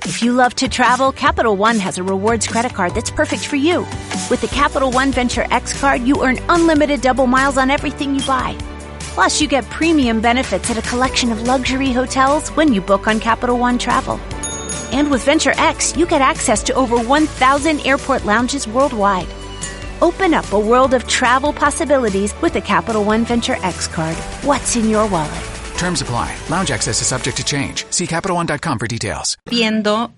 If you love to travel, Capital One has a rewards credit card that's perfect for you. With the Capital One Venture X card, you earn unlimited double miles on everything you buy. Plus, you get premium benefits at a collection of luxury hotels when you book on Capital One Travel. And with Venture X, you get access to over 1,000 airport lounges worldwide. Open up a world of travel possibilities with the Capital One Venture X card. What's in your wallet? Terms apply. Lounge access is subject to change. See CapitalOne.com for details. Viendo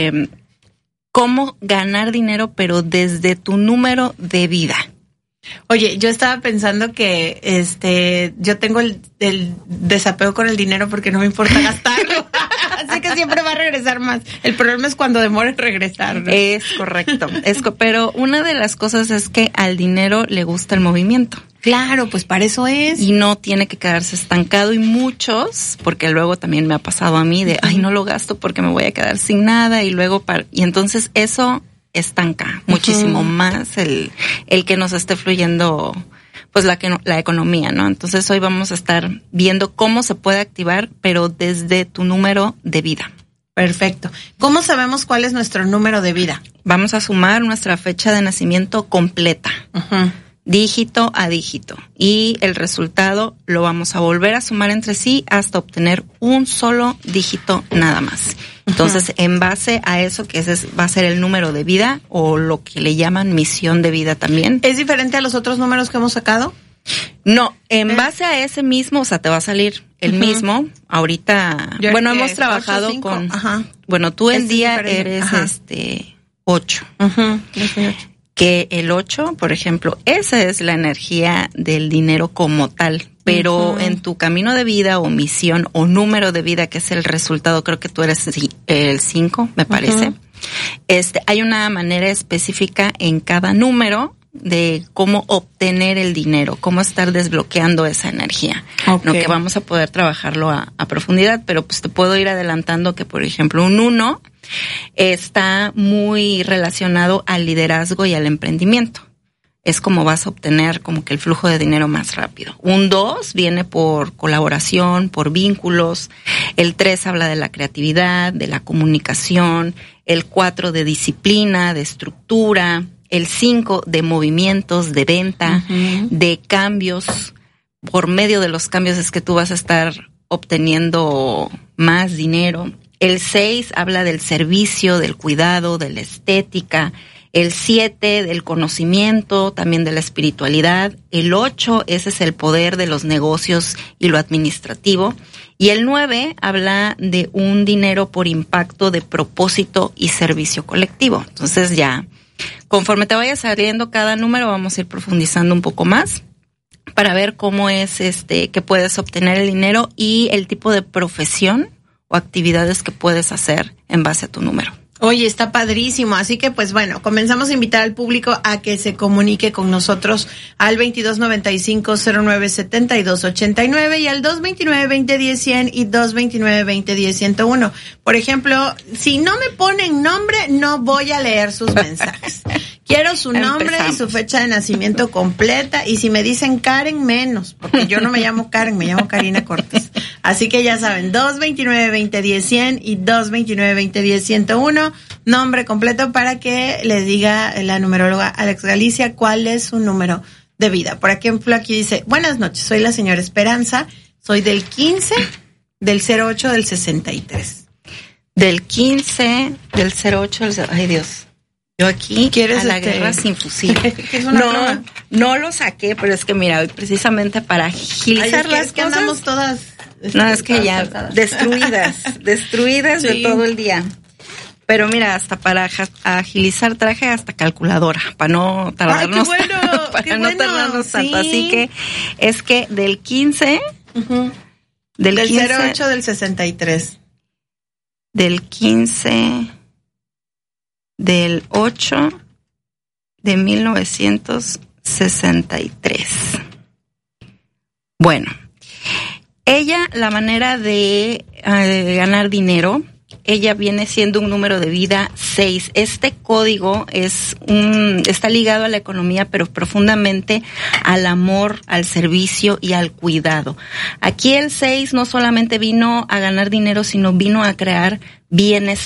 cómo ganar dinero, pero desde tu número de vida. Oye, yo estaba pensando que yo tengo el desapego con el dinero porque no me importa gastarlo. Así que siempre va a regresar más. El problema es cuando demora en regresar, ¿no? Es correcto. Pero una de las cosas es que al dinero le gusta el movimiento. Claro, pues para eso es. Y no tiene que quedarse estancado. Y muchos, porque luego también me ha pasado a mí de, ay, no lo gasto porque me voy a quedar sin nada. Y luego, y entonces eso estanca muchísimo más el que nos esté fluyendo pues la economía, ¿no? Entonces hoy vamos a estar viendo cómo se puede activar, pero desde tu número de vida. Perfecto. ¿Cómo sabemos cuál es nuestro número de vida? Vamos a sumar nuestra fecha de nacimiento completa, dígito a dígito, y el resultado lo vamos a volver a sumar entre sí hasta obtener un solo dígito nada más. Entonces, en base a eso, que ese va a ser el número de vida o lo que le llaman misión de vida también. ¿Es diferente a los otros números que hemos sacado? No, en base a ese mismo, o sea, te va a salir el mismo. Ahorita, hemos trabajado 8, con... Bueno, tú en día eres 8. Que el 8, por ejemplo, esa es la energía del dinero como tal. Pero en tu camino de vida o misión o número de vida, que es el resultado, creo que tú eres el 5, me parece. Hay una manera específica en cada número de cómo obtener el dinero, cómo estar desbloqueando esa energía. No, que vamos a poder trabajarlo a profundidad, pero pues te puedo ir adelantando que, por ejemplo, un 1 está muy relacionado al liderazgo y al emprendimiento. Es como vas a obtener como que el flujo de dinero más rápido. Un 2 viene por colaboración, por vínculos. El 3 habla de la creatividad, de la comunicación. El 4 de disciplina, de estructura. El 5 de movimientos, de venta, de cambios. Por medio de los cambios es que tú vas a estar obteniendo más dinero. El 6 habla del servicio, del cuidado, de la estética. El 7 del conocimiento, también de la espiritualidad. El 8, ese es el poder de los negocios y lo administrativo. Y el 9 habla de un dinero por impacto de propósito y servicio colectivo. Entonces ya, conforme te vaya saliendo cada número, vamos a ir profundizando un poco más para ver cómo es que puedes obtener el dinero y el tipo de profesión o actividades que puedes hacer en base a tu número. Oye, está padrísimo, así que pues bueno, comenzamos a invitar al público a que se comunique con nosotros al 2295-0972-89 y al 229-2010-100 y 229-2010-101. Por ejemplo, si no me ponen nombre, no voy a leer sus mensajes. Quiero su nombre y su fecha de nacimiento completa, y si me dicen Karen, menos, porque yo no me llamo Karen, me llamo Karina Cortés. Así que ya saben, 229-2010-100 y 229-2010-101, nombre completo para que les diga la numeróloga Alex Galicia cuál es su número de vida. Por ejemplo, aquí dice, buenas noches, soy la señora Esperanza, soy del 15, del 08, del 63. Del 15, del 08, del... Ay, Dios. Yo aquí ¿quieres a la guerra sin fusil. No lo saqué, pero es que mira, hoy precisamente para agilizar las cosas. Andamos todas. No, es que ya destruidas sí. De todo el día. Pero mira, hasta para agilizar traje hasta calculadora, para no tardarnos, tardarnos tanto. Así que es que del 15, del 08 del 63. Del 15 del 8 de 1963. Bueno, ella, la manera de ganar dinero, ella viene siendo un número de vida 6. Este código está ligado a la economía, pero profundamente al amor, al servicio y al cuidado. Aquí el 6 no solamente vino a ganar dinero, sino vino a crear bienes